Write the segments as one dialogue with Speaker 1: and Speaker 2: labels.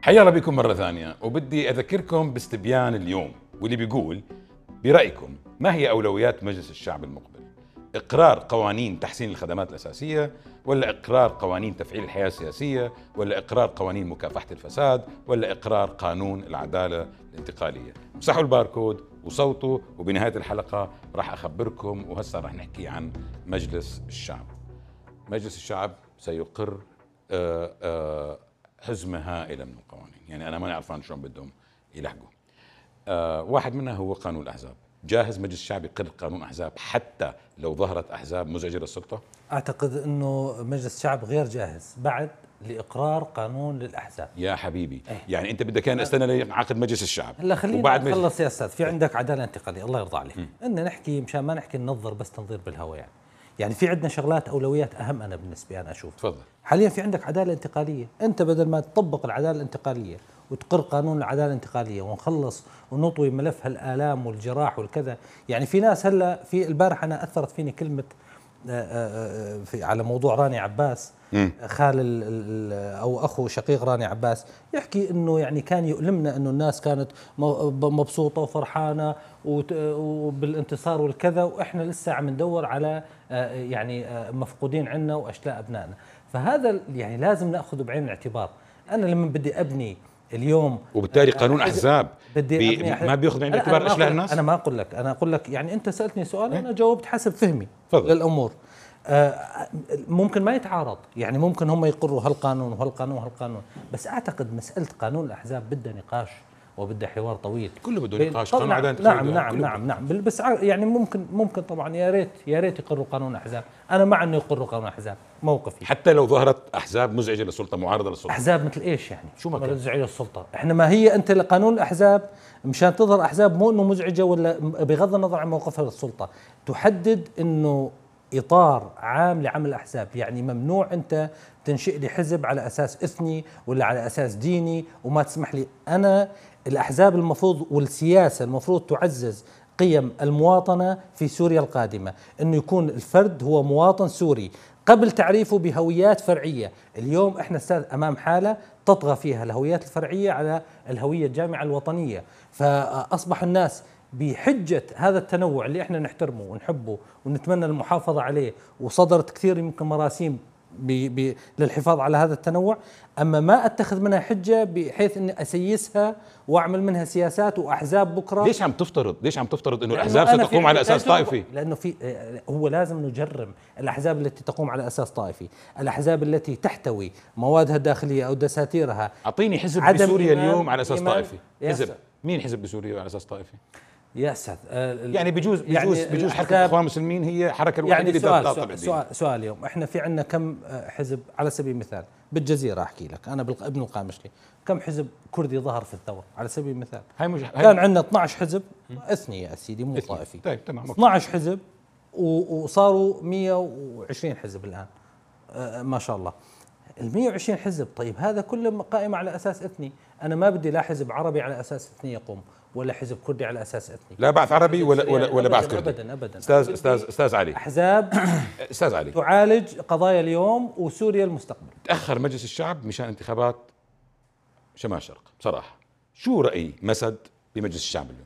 Speaker 1: حيا الله بكم مرة ثانية، وبدي أذكركم باستبيان اليوم واللي بيقول: برأيكم ما هي أولويات مجلس الشعب المقبل؟ إقرار قوانين تحسين الخدمات الأساسية، ولا إقرار قوانين تفعيل الحياة السياسية، ولا إقرار قوانين مكافحة الفساد، ولا إقرار قانون العدالة الانتقالية؟ امسحوا الباركود وصوتوا، وبنهاية الحلقة راح أخبركم. وهسا راح نحكي عن مجلس الشعب. مجلس الشعب سيقر حزمة هائلة من القوانين، يعني أنا ماني عرفان شلون بدهم يلحقوا. واحد منها هو قانون الأحزاب. جاهز مجلس الشعب يقر قانون أحزاب حتى لو ظهرت أحزاب مزعجة للسلطة؟
Speaker 2: أعتقد أنه مجلس الشعب غير جاهز بعد لإقرار قانون للأحزاب.
Speaker 1: يا حبيبي يعني أنت بدك كان استنى لعقد مجلس الشعب.
Speaker 2: هلا خلينا نخلص يا أستاذ. في عندك عدالة انتقالية، الله يرضى عليك. إن نحكي مشان ما نحكي ننظر بس تنظير بالهواء. يعني في عندنا شغلات أولويات أهم. أنا بالنسبة أنا أشوف
Speaker 1: تفضل.
Speaker 2: حاليا في عندك عدالة انتقالية. أنت بدل ما تطبق العدالة الانتقالية وتقر قانون العدالة الانتقالية ونخلص ونطوي ملف هالآلام والجراح والكذا، يعني في ناس هلا في البارح أنا أثرت فيني كلمة على موضوع راني عباس، خال او اخو شقيق راني عباس، يحكي انه يعني كان يؤلمنا انه الناس كانت مبسوطه وفرحانه وبالانتصار والكذا، واحنا لسه عم ندور على يعني مفقودين عنا واشلاء ابنائنا. فهذا يعني لازم ناخذه بعين الاعتبار. انا لما بدي ابني اليوم،
Speaker 1: وبالتالي قانون احزاب ما بياخذ بعين الاعتبار اشلاء الناس.
Speaker 2: انا ما اقول لك، انا اقول لك يعني انت سالتني سؤال انا جاوبت حسب فهمي للامور. ممكن ما يتعارض، يعني ممكن هم يقروا هالقانون وهالقانون وهالقانون، بس اعتقد مساله قانون الاحزاب بدها نقاش وبدها حوار طويل.
Speaker 1: كله بده نقاش. قانون
Speaker 2: نعم بس يعني ممكن طبعا يا ريت يقروا قانون الاحزاب. انا مع انه يقروا قانون الاحزاب، موقفي.
Speaker 1: حتى لو ظهرت احزاب مزعجه للسلطه، معارضه للسلطه.
Speaker 2: احزاب مثل ايش يعني؟
Speaker 1: شو ما كان
Speaker 2: مزعجه للسلطه؟ احنا ما هي انت لقانون الاحزاب مشان تظهر احزاب مو انه مزعجه، ولا بغض النظر عن موقفها للسلطه تحدد انه إطار عام لعمل الأحزاب. يعني ممنوع أنت تنشئ لي حزب على أساس إثني ولا على أساس ديني وما تسمح لي. أنا الأحزاب المفروض والسياسة المفروض تعزز قيم المواطنة في سوريا القادمة، أنه يكون الفرد هو مواطن سوري قبل تعريفه بهويات فرعية. اليوم إحنا أستاذ أمام حالة تطغى فيها الهويات الفرعية على الهوية الجامعة الوطنية، فأصبح الناس بحجة هذا التنوع اللي احنا نحترمه ونحبه ونتمنى المحافظة عليه، وصدرت كثير يمكن مراسيم للحفاظ على هذا التنوع، اما ما اتخذ منها حجة بحيث اني اسيسها واعمل منها سياسات واحزاب بكره.
Speaker 1: ليش عم تفترض انه الاحزاب ستقوم على اساس طائفي؟
Speaker 2: لانه في هو لازم نجرم الاحزاب التي تقوم على اساس طائفي، الاحزاب التي تحتوي موادها الداخلية او دساتيرها.
Speaker 1: اعطيني حزب بسوريا اليوم على اساس طائفي. حزب مين حزب بسوريا على اساس طائفي؟
Speaker 2: يا استاذ
Speaker 1: يعني بجوز حركه الاخوان المسلمين هي الحركه الوحيده اللي
Speaker 2: سؤال اليوم احنا في عندنا كم حزب؟ على سبيل المثال بالجزيره احكي لك انا ابن القامشلي، كم حزب كردي ظهر في الثوره على سبيل المثال؟ كان عندنا 12 حزب اثني يا سيدي مو طائفي.
Speaker 1: طيب تمام.
Speaker 2: 12 حزب وصاروا 120 حزب الان. ما شاء الله ال 120 حزب. طيب هذا كله قائم على اساس اثني. انا ما بدي لا حزب عربي على اساس اثني يقوم، ولا حزب كردي على اساس اثني.
Speaker 1: لا بعث عربي ولا بعث كردي.
Speaker 2: ابدا.
Speaker 1: استاذ علي،
Speaker 2: احزاب
Speaker 1: استاذ علي
Speaker 2: تعالج قضايا اليوم وسوريا المستقبل.
Speaker 1: تاخر مجلس الشعب مشان انتخابات شمال الشرق. بصراحه شو راي مسد بمجلس الشعب اليوم؟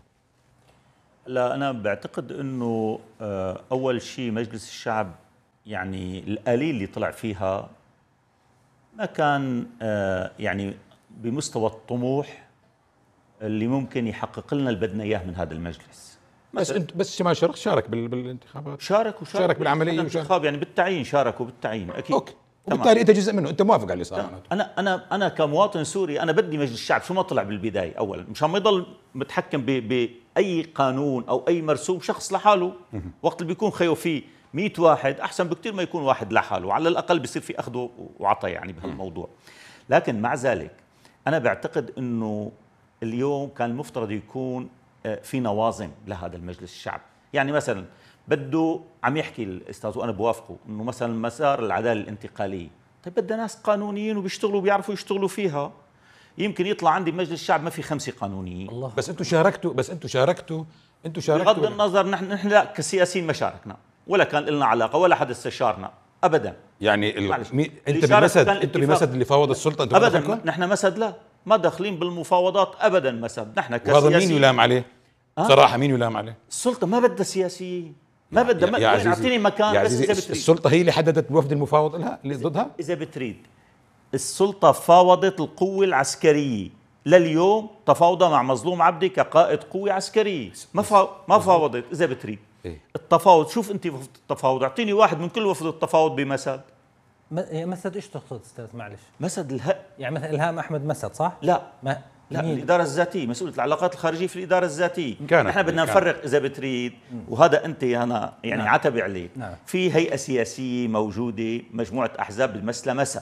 Speaker 3: لا انا بعتقد انه اول شيء مجلس الشعب يعني الآلية اللي طلع فيها ما كان يعني بمستوى الطموح اللي ممكن يحقق لنا اللي بدنا اياه من هذا المجلس.
Speaker 1: بس شمال الشرق شارك بالانتخابات،
Speaker 3: شارك
Speaker 1: بالعمليه
Speaker 3: الانتخاب، يعني بالتعيين شاركوا بالتعيين اكيد.
Speaker 1: اوكي. وبالتالي انت جزء منه، انت موافق على اللي صار.
Speaker 3: انا كمواطن سوري انا بدي مجلس الشعب شو ما طلع بالبدايه اولا مشان ما يضل متحكم باي قانون او اي مرسوم شخص لحاله. وقت اللي بيكون خيو فيه 100 واحد احسن بكثير ما يكون واحد لحاله، وعلى الاقل بيصير في اخذ وعطاء يعني بهالموضوع. لكن مع ذلك انا بعتقد انه اليوم كان المفترض يكون في نوازم لهذا المجلس الشعب. يعني مثلا بده عم يحكي الاستاذ وانا بوافقه انه مثلا مسار العداله الانتقاليه، طيب بدنا ناس قانونيين وبيشتغلوا بيعرفوا يشتغلوا فيها. يمكن يطلع عندي بمجلس الشعب ما في 5 قانونيين.
Speaker 1: الله. بس انتم شاركتوا
Speaker 3: بغض النظر نحن لا كسياسيين ما شاركنا ولا كان لنا علاقه ولا حد استشارنا ابدا.
Speaker 1: يعني انت بمسد اللي فاوض السلطه انتم
Speaker 3: ابدا. نحن مسد لا ما داخلين بالمفاوضات ابدا. مثلا نحن
Speaker 1: وهذا مين
Speaker 3: كسياسيين
Speaker 1: يلام عليه؟ صراحه مين يلام عليه؟
Speaker 3: السلطه ما بدها سياسيين، ما بدها.
Speaker 1: يا عزيزي،
Speaker 3: اعطيني مكان
Speaker 1: يا
Speaker 3: بس
Speaker 1: عزيزي،
Speaker 3: اذا بتريد.
Speaker 1: السلطه هي اللي حددت بوفد المفاوض لها اللي ضدها.
Speaker 3: اذا بتريد السلطه فاوضت القوه العسكريه، لليوم تفاوض مع مظلوم عبدي كقائد قوه عسكريه، ما فاوضت. اذا بتريد
Speaker 1: إيه؟
Speaker 3: التفاوض، شوف انت وفد التفاوض، اعطيني واحد من كل وفد التفاوض بمسد.
Speaker 2: مسد ايش تقصد استاذ؟ معلش.
Speaker 3: مسد
Speaker 2: يعني مثلا الهام احمد مسد صح؟
Speaker 3: لا
Speaker 2: ما
Speaker 3: لا،
Speaker 2: مين؟
Speaker 3: الاداره الذاتيه، مسؤوليه العلاقات الخارجيه في الاداره الذاتيه.
Speaker 1: كانت
Speaker 3: نحن بدنا نفرق اذا بتريد، وهذا انت انا يعني
Speaker 2: نعم.
Speaker 3: عتبي عليك.
Speaker 2: نعم.
Speaker 3: في هيئه سياسيه موجوده، مجموعه احزاب بتمثلها مسد.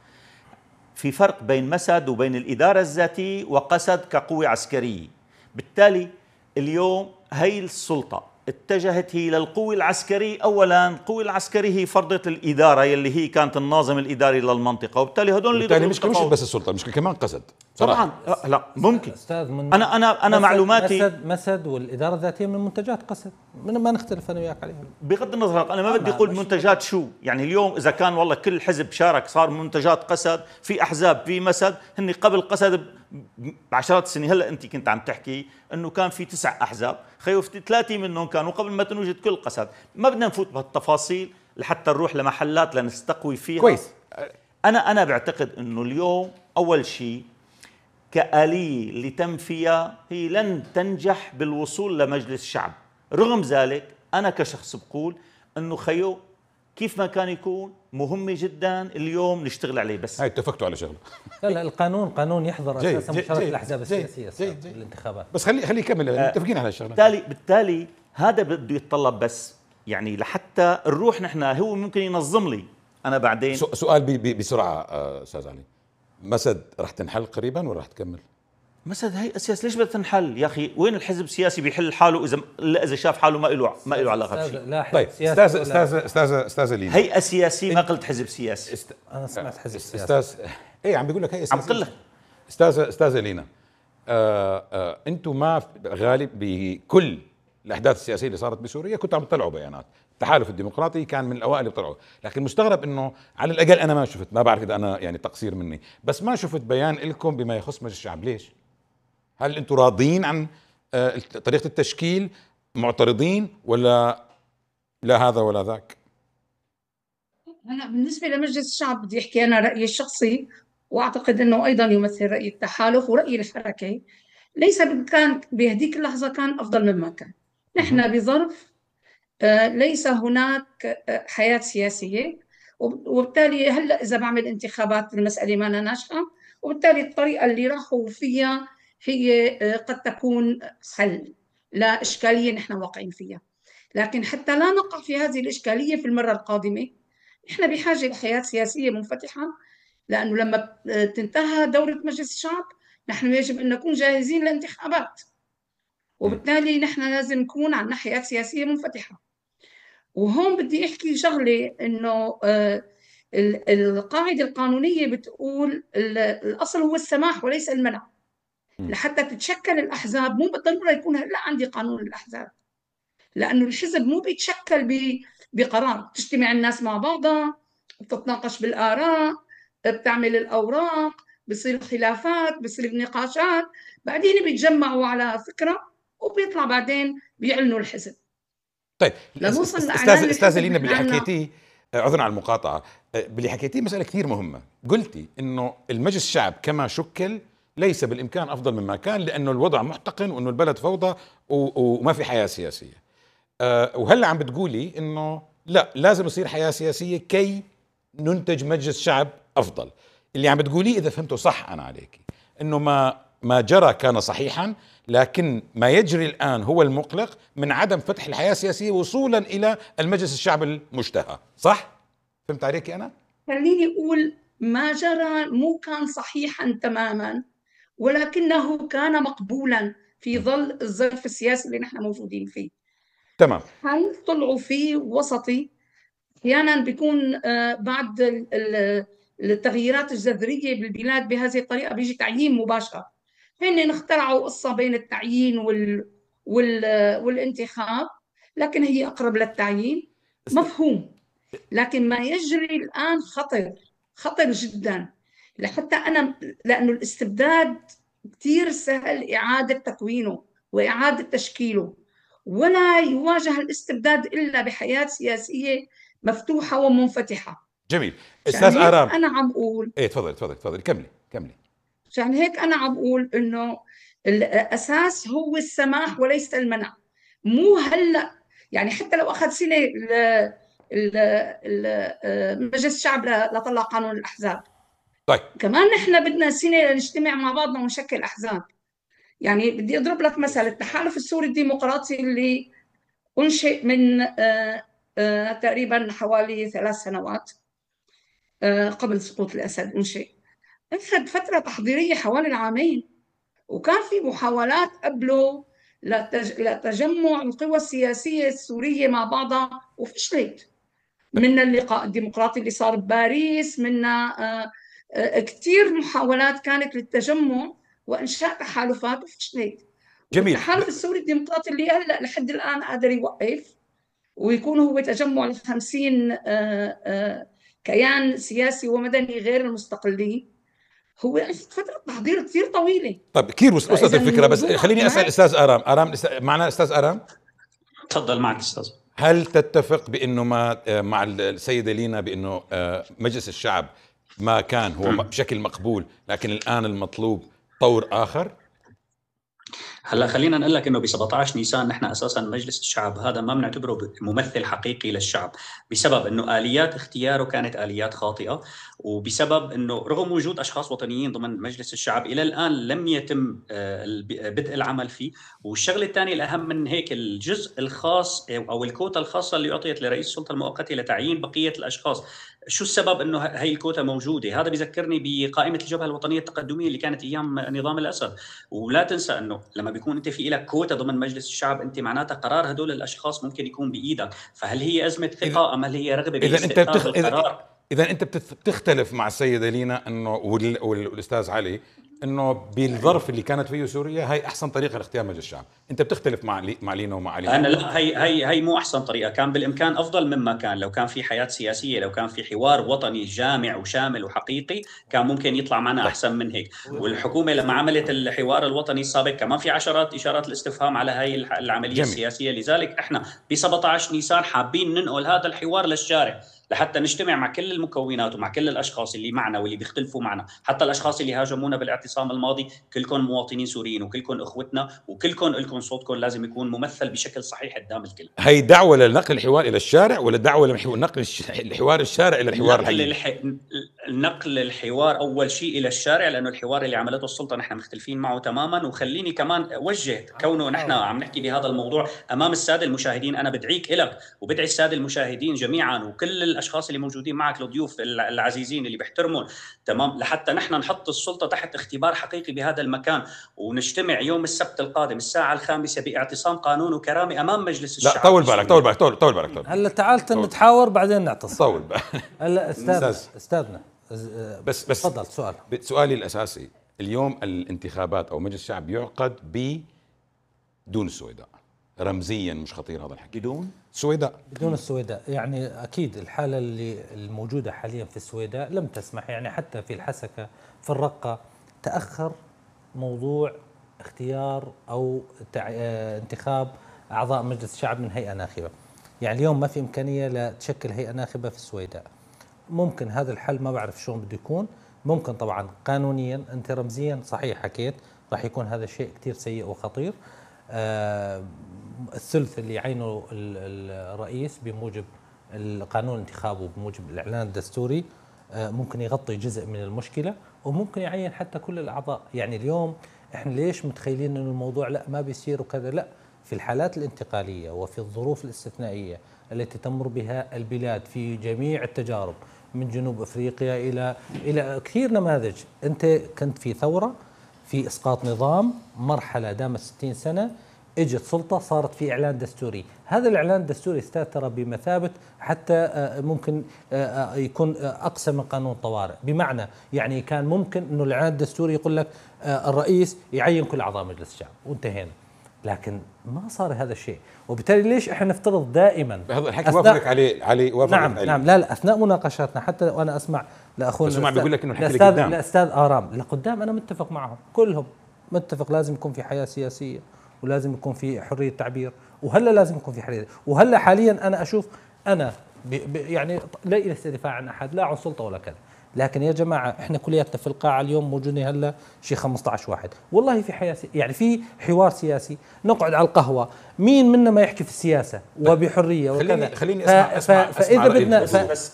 Speaker 3: في فرق بين مسد وبين الاداره الذاتيه وقسد كقوه عسكريه. بالتالي اليوم هي السلطه اتجهت هي للقوة العسكرية. أولاً القوة العسكرية هي فرضت الإدارة يلي هي كانت الناظم الإداري للمنطقة، وبالتالي هدول اللي
Speaker 1: بالتالي مش بس السلطه، المشكله كمان قسد
Speaker 3: طبعاً. لا ممكن.
Speaker 2: استاذ من
Speaker 3: أنا معلوماتي
Speaker 2: مسد والاداره الذاتيه من منتجات قسد، ما نختلف انا وياك عليها.
Speaker 3: بغض النظر، أنا ما بدي أقول منتجات شو، يعني اليوم إذا كان والله كل حزب شارك صار منتجات قسد، في أحزاب في مسد هن قبل قسد بعشرات السنين. هلا أنت كنت عم تحكي إنه كان في 9 أحزاب، خيوفتي 3 منهم كانوا قبل ما تنوجد كل قسد. ما بدنا نفوت بهالتفاصيل لحتى نروح لمحلات لنستقوي فيها.
Speaker 1: كويس.
Speaker 3: أنا بعتقد إنه اليوم أول شيء كآلية اللي تم فيها هي لن تنجح بالوصول لمجلس الشعب. رغم ذلك أنا كشخص بقول إنه خيو كيف ما كان يكون مهمة جدا اليوم نشتغل عليه. بس
Speaker 1: هاي اتفقتوا على شغله.
Speaker 2: لا القانون قانون يحظر اساسا مشاركه
Speaker 1: جيد
Speaker 2: الاحزاب السياسيه في الانتخابات.
Speaker 1: بس خليه يكمل، متفقين على الشغله.
Speaker 3: بالتالي هذا بده يتطلب بس يعني لحتى نروح نحن، هو ممكن ينظم لي انا بعدين.
Speaker 1: سؤال بسرعه استاذ علي، مسد رح تنحل قريبا ولا رح تكمل؟
Speaker 3: مسد هي اساس ليش بدها تنحل يا اخي؟ وين الحزب السياسي بيحل حاله اذا شاف حاله ما له علاقه بشيء؟
Speaker 1: طيب استاذ لينا،
Speaker 3: هيئه سياسيه، ما قلت حزب سياسي.
Speaker 2: انا سمعت حزب سياسي.
Speaker 1: استاذ ايه عم بيقول لك هيئه
Speaker 3: عم
Speaker 1: سياسيه.
Speaker 3: قل لك
Speaker 1: استاذ لينا، انتم ما غالب بكل الاحداث السياسيه اللي صارت بسوريا كنتوا عم تطلعوا بيانات. التحالف الديمقراطي كان من الاوائل اللي طلعوا، لكن مستغرب انه على الاقل انا ما شفت، ما بعرف اذا انا يعني تقصير مني، بس ما شفت بيان لكم بما يخص مجلس الشعب. ليش؟ هل انتم راضين عن طريقه التشكيل، معترضين، ولا لا هذا ولا ذاك؟
Speaker 4: هلا بالنسبة لمجلس الشعب بدي أحكي أنا رأيي الشخصي، وأعتقد أنه أيضا يمثل رأي التحالف ورأي الحركة. ليس كان بهديك اللحظة كان أفضل مما كان. نحن بظرف ليس هناك حياة سياسية، وبالتالي هلأ إذا بعمل انتخابات المسألة ما ناجحة، وبالتالي الطريقة اللي راحوا فيها هي قد تكون حل لإشكالية نحن واقعين فيها. لكن حتى لا نقع في هذه الإشكالية في المرة القادمة، نحن بحاجة لحياة سياسية منفتحة، لأنه لما تنتهى دورة مجلس الشعب نحن يجب أن نكون جاهزين لانتخابات، وبالتالي نحن لازم نكون عندنا حياة سياسية منفتحة. وهون بدي أحكي شغلة، إنه القاعدة القانونية بتقول الأصل هو السماح وليس المنع. لحتى تتشكل الأحزاب مو بالضرورة يكون هلأ عندي قانون الأحزاب، لأنه الحزب مو بيتشكل بقرار. تجتمع الناس مع بعضها، بتتناقش بالآراء، بتعمل الأوراق، بصير خلافات، بصير نقاشات، بعدين بيتجمعوا على فكرة وبيطلع بعدين بيعلنوا الحزب.
Speaker 1: طيب
Speaker 4: لنوصل
Speaker 1: استاذ لينا، باللي حكيتيه، عذرا على المقاطعه، باللي حكيتيه مساله كثير مهمه. قلتي انه المجلس الشعب كما شكل ليس بالامكان افضل مما كان، لانه الوضع محتقن وانه البلد فوضى وما في حياه سياسيه. وهلا عم بتقولي انه لا، لازم يصير حياه سياسيه كي ننتج مجلس شعب افضل. اللي عم بتقوليه اذا فهمته صح انا عليكي، انه ما جرى كان صحيحا، لكن ما يجري الان هو المقلق من عدم فتح الحياه السياسيه وصولا الى المجلس الشعب المشتهى. صح؟ فهمت عليكي انا؟
Speaker 4: خليني اقول ما جرى مو كان صحيحا تماما، ولكنه كان مقبولا في ظل الظرف السياسي اللي نحن موجودين فيه.
Speaker 1: تمام.
Speaker 4: هل طلعوا فيه وسطي؟ احيانا بيكون بعد التغييرات الجذريه بالبلاد بهذه الطريقه بيجي تعيين مباشر. هن اخترعوا قصه بين التعيين والانتخاب، لكن هي اقرب للتعيين، مفهوم. لكن ما يجري الان خطر جدا، لحتى أنا، لأنه الاستبداد كثير سهل إعادة تكوينه وإعادة تشكيله، ولا يواجه الاستبداد إلا بحياة سياسية مفتوحة ومنفتحة.
Speaker 1: جميل.
Speaker 4: عشان
Speaker 1: استاذ
Speaker 4: هيك
Speaker 1: آرام،
Speaker 4: أنا عم أقول
Speaker 1: ايه تفضل كملي.
Speaker 4: عشان هيك أنا عم أقول إنه الأساس هو السماح وليس المنع. مو هلأ، يعني حتى لو أخذ سنة مجلس الشعب لطلع قانون الأحزاب،
Speaker 1: طيب
Speaker 4: كمان نحن بدنا سنة نجتمع مع بعضنا ونشكل أحزاب. يعني بدي أضرب لك مثل التحالف السوري الديمقراطي اللي أنشئ من تقريبا حوالي 3 سنوات قبل سقوط الأسد. أنشئ، أخذ فترة تحضيرية حوالي العامين، وكان في محاولات قبله لتجمع القوى السياسية السورية مع بعضها وفشلت. من اللقاء الديمقراطي اللي صار بباريس، منا كثير محاولات كانت للتجمع وإنشاء تحالفات وفشلت.
Speaker 1: جميل.
Speaker 4: والتحالف السوري الديمقراطي اللي هلا لحد الآن قادر يوقف ويكون هو تجمع ل50 كيان سياسي ومدني غير المستقلين، هو أخذ فترة تحضير كثير طويلة.
Speaker 1: طيب كثير وصلت
Speaker 4: فإذا
Speaker 1: الفكره، بس
Speaker 4: الموضوع
Speaker 1: خليني اسال استاذ آرام معنا استاذ آرام،
Speaker 5: تفضل معك استاذ.
Speaker 1: هل تتفق بانه ما مع السيده لينا بانه مجلس الشعب ما كان هو بشكل مقبول، لكن الان المطلوب طور اخر؟
Speaker 5: هلا خلينا نقول لك انه ب 17 نيسان نحن اساسا مجلس الشعب هذا ما بنعتبره ممثل حقيقي للشعب، بسبب انه اليات اختياره كانت اليات خاطئه، وبسبب انه رغم وجود اشخاص وطنيين ضمن مجلس الشعب الى الان لم يتم بدء العمل فيه. والشغله الثانيه الاهم من هيك الجزء الخاص او الكوتا الخاصه اللي اعطيت لرئيس السلطه المؤقته لتعيين بقيه الاشخاص، شو السبب انه هي الكوتا موجوده؟ هذا بيذكرني بقائمه الجبهه الوطنيه التقدميه اللي كانت ايام نظام الاسد. ولا تنسى انه لما بيكون انت في لك كوتا ضمن مجلس الشعب، انت معناتها قرار هدول الاشخاص ممكن يكون بايدك، فهل هي ازمه ثقه ام هل هي رغبه باستئثار القرار؟
Speaker 1: اذا انت بتختلف مع السيده لينا انه والاستاذ علي انه بالظرف اللي كانت فيه سوريا هي احسن طريقه لاختيار مجلس الشعب، انت بتختلف مع لينا ومع علي؟
Speaker 5: انا لا، هي مو احسن طريقه، كان بالامكان افضل مما كان. لو كان في حياه سياسيه، لو كان في حوار وطني جامع وشامل وحقيقي، كان ممكن يطلع معنا احسن من هيك. والحكومه لما عملت الحوار الوطني السابق كمان في عشرات اشارات الاستفهام على هاي العمليه جميل. السياسيه. لذلك احنا ب 17 نيسان حابين ننقل هذا الحوار للشارع لحتى نجتمع مع كل المكونات ومع كل الاشخاص اللي معنا واللي بيختلفوا معنا، حتى الاشخاص اللي هاجمونا بالاعتصام الماضي، كلكم مواطنين سوريين وكلكم اخوتنا وكلكم لكم صوتكم لازم يكون ممثل بشكل صحيح قدام الكل.
Speaker 1: هي دعوه لنقل الحوار الى الشارع ولا دعوه لنقل الحوار الشارع الى الحوار الحقيقي؟
Speaker 5: نقل الحوار اول شيء الى الشارع، لانه الحوار اللي عملته السلطه نحن مختلفين معه تماما. وخليني كمان اوجه، كونه نحن عم نحكي بهذا الموضوع امام الساده المشاهدين، انا بدعيك لك وبدعي الساده المشاهدين جميعا وكل الاشخاص اللي موجودين معك، الضيوف العزيزين اللي بيحترمون تمام، لحتى نحن نحط السلطه تحت اختبار حقيقي بهذا المكان، ونجتمع يوم السبت القادم الساعه 5 باعتصام قانون وكرامه امام مجلس الشعب.
Speaker 1: لا طول بالك.
Speaker 2: هلا تعال نتحاور بعدين نعتصم.
Speaker 1: طول بالك.
Speaker 2: هلا استاذنا
Speaker 1: بس
Speaker 2: تفضل.
Speaker 1: سؤالي الاساسي اليوم، الانتخابات او مجلس الشعب يعقد بدون السويداء، رمزيا مش خطير هذا الحكي؟ بدون السويداء
Speaker 2: يعني اكيد الحاله اللي الموجوده حاليا في السويداء لم تسمح، يعني حتى في الحسكه في الرقه تاخر موضوع اختيار او انتخاب اعضاء مجلس الشعب من هيئه ناخبه. يعني اليوم ما في امكانيه لتشكل هيئه ناخبه في السويداء. ممكن هذا الحل ما بعرف شلون بده يكون، ممكن طبعا قانونيا، انت رمزيا صحيح حكيت راح يكون هذا الشيء كثير سيء وخطير. الثلث اللي يعينه الرئيس بموجب القانون الانتخابي وبموجب الاعلان الدستوري ممكن يغطي جزء من المشكله، وممكن يعين حتى كل الاعضاء. يعني اليوم احنا ليش متخيلين انه الموضوع لا ما بيصير وكذا؟ لا، في الحالات الانتقاليه وفي الظروف الاستثنائيه التي تمر بها البلاد في جميع التجارب من جنوب افريقيا الى كثير نماذج. انت كنت في ثوره، في اسقاط نظام، مرحله دامت 60 سنه، اجت سلطه صارت في اعلان دستوري. هذا الاعلان الدستوري استاذ ترى بمثابه حتى ممكن يكون اقسى من قانون طوارئ، بمعنى يعني كان ممكن انه الاعلان الدستوري يقول لك الرئيس يعين كل اعضاء مجلس الشعب وانتهينا، لكن ما صار هذا الشيء. وبالتالي ليش احنا نفترض دائما
Speaker 1: هذا الحكي وافقك عليه وافقك
Speaker 2: نعم
Speaker 1: عليه.
Speaker 2: نعم لا اثناء مناقشاتنا حتى وانا اسمع لاخونا
Speaker 1: بس هم عم بيقول لك انه الحكي
Speaker 2: الاستاذ
Speaker 1: لقدام.
Speaker 2: الاستاذ آرام لقدام، انا متفق معهم كلهم، متفق لازم يكون في حياه سياسيه ولازم يكون في حريه تعبير، وهلا لازم يكون في حريه، وهلا حاليا انا اشوف انا يعني ليس دفاع عن احد لا عن سلطه ولا كذا، لكن يا جماعه احنا كلياتنا في القاعه اليوم موجودين هلا شي 15 واحد، والله في حياه يعني في حوار سياسي، نقعد على القهوه، مين منا ما يحكي في السياسه وبحريه وكذا.
Speaker 1: خليني اسمع
Speaker 2: فاذا
Speaker 1: رأي
Speaker 2: بدنا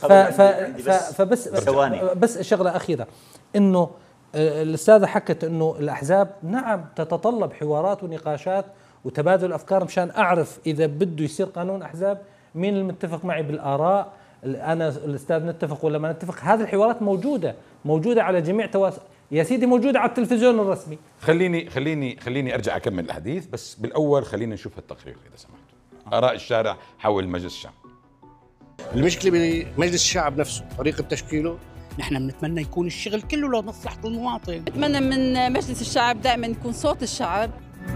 Speaker 3: بس ثواني.
Speaker 2: بس شغله اخيره، انه الاستاذه حكت انه الاحزاب نعم تتطلب حوارات ونقاشات وتبادل افكار مشان اعرف اذا بده يصير قانون احزاب مين المتفق معي بالاراء، انا الاستاذ نتفق ولا ما نتفق. هذه الحوارات موجوده على جميع يا سيدي موجوده على التلفزيون الرسمي.
Speaker 1: خليني ارجع اكمل الحديث، بس بالاول خلينا نشوف التقرير اذا سمحتوا. اراء الشارع حول مجلس الشعب.
Speaker 6: المشكله بمجلس الشعب نفسه، طريقه تشكيله.
Speaker 7: نحن بنتمنى يكون الشغل كله لمصلحة المواطن.
Speaker 8: بتمنى من مجلس الشعب دائما يكون صوت الشعب.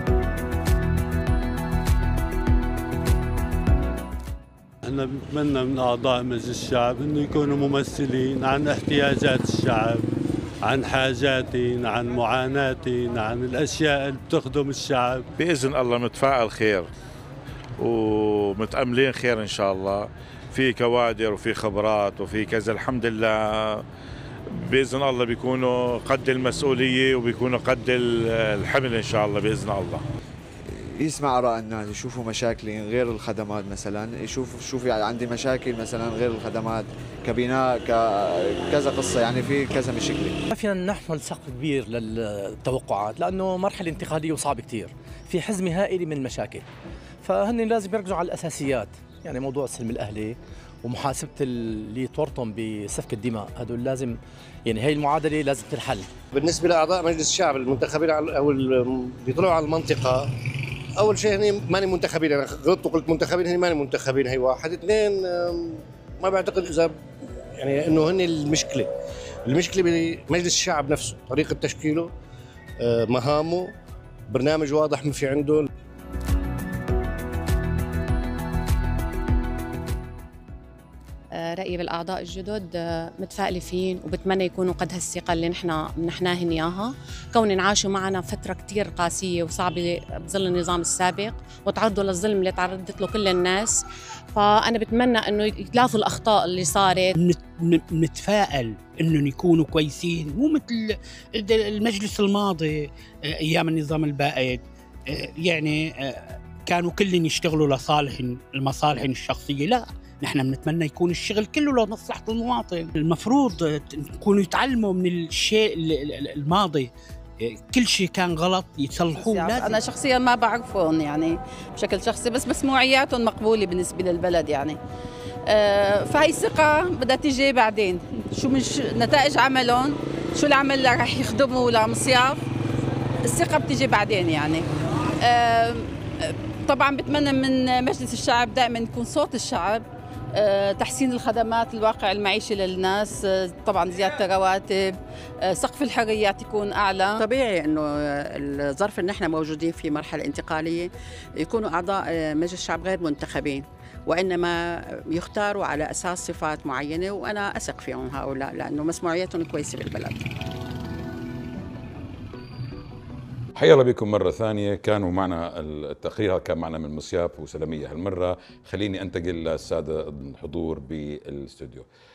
Speaker 9: احنا بنتمنى من اعضاء مجلس الشعب انه يكونوا ممثلين عن احتياجات الشعب، عن حاجاتهم، عن معاناتهم، عن الاشياء اللي بتخدم الشعب.
Speaker 10: باذن الله متفائل خير ومتاملين خير ان شاء الله، في كوادر وفي خبرات وفي كذا، الحمد لله باذن الله بيكونوا قد المسؤوليه وبيكونوا قد الحمل ان شاء الله باذن الله.
Speaker 11: يسمع آراء الناس، يشوفوا مشاكل غير الخدمات، مثلا شوف يعني عندي مشاكل مثلا غير الخدمات كبناء كذا قصه، يعني في كذا مشكله.
Speaker 12: ما فينا نحمل سقف كبير للتوقعات لانه مرحله انتقاليه وصعبه كثير، في حزمه هائله من المشاكل، فهن لازم يركزوا على الاساسيات، يعني موضوع السلم الاهلي ومحاسبه اللي تورطهم بسفك الدماء، هذول لازم، يعني هي المعادله لازم تنحل.
Speaker 6: بالنسبه لاعضاء مجلس الشعب المنتخبين او بيطلعوا على المنطقه، اول شيء هني ماني منتخبين، انا غلطت وقلت منتخبين، هني ماني منتخبين، هي واحد. اثنين، ما بعتقد اذا يعني انه هني المشكله بمجلس الشعب نفسه، طريقه تشكيله، مهامه، برنامج واضح ما في عنده.
Speaker 13: رأيي بالأعضاء الجدد متفائلة فين وبتمنى يكونوا قد هالثقة اللي نحن منحناهن إياها، كون عاشوا معنا فترة كتير قاسية وصعبة بظل النظام السابق وتعرضوا للظلم اللي تعرضت له كل الناس، فأنا بتمنى إنه يتلافوا الأخطاء اللي صارت.
Speaker 7: نتفائل إنهم يكونوا كويسين، مو مثل المجلس الماضي أيام النظام البائد، يعني كانوا كلهم يشتغلوا لصالح المصالح الشخصية. لا، نحن بنتمنى يكون الشغل كله لمصلحة المواطن. المفروض يكونوا يتعلموا من الشيء الماضي، كل شيء كان غلط يصلحوه.
Speaker 8: يعني أنا شخصيا ما بعرفهم يعني بشكل شخصي، بس مسموعياتهم مقبولة بالنسبة للبلد يعني. فهي الثقة بدها تيجي بعدين، شو مش نتائج عملهم، شو العمل اللي راح يخدموا لمصياف، الثقة بتيجي بعدين يعني. طبعا بتمنى من مجلس الشعب دائما يكون صوت الشعب، تحسين الخدمات، الواقع المعيشي للناس، طبعا زيادة الرواتب، سقف الحريات يكون أعلى.
Speaker 14: طبيعي أنه الظرف أن احنا موجودين في مرحلة انتقالية يكونوا أعضاء مجلس الشعب غير منتخبين، وإنما يختاروا على أساس صفات معينة، وأنا أثق فيهم هؤلاء لأنه مسموعيتهم كويسة بالبلد.
Speaker 1: حيا الله بكم مرة ثانية. كانوا معنا التقرير كان معنا من مصياف وسلمية هالمرة. خليني أنتقل للسادة الحضور بالاستوديو.